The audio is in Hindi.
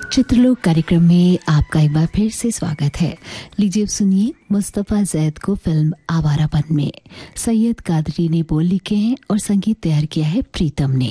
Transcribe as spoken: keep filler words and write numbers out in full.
चित्रलोक कार्यक्रम में आपका एक बार फिर से स्वागत है। लीजिए सुनिए मुस्तफा जैद को फिल्म आवारापन में सैयद कादरी ने बोल लिखे हैं और संगीत तैयार किया है प्रीतम ने।